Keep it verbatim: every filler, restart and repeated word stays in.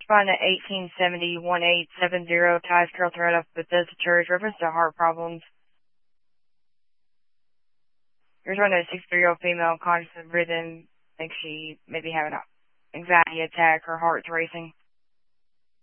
responding to eighteen seventy, one eight seven zero, Ties Carol Thread of Bethesda Church, reference to heart problems. Here's one of a sixty-three-year-old female conscious of breathing, thinks she may be having an anxiety attack, her heart's racing.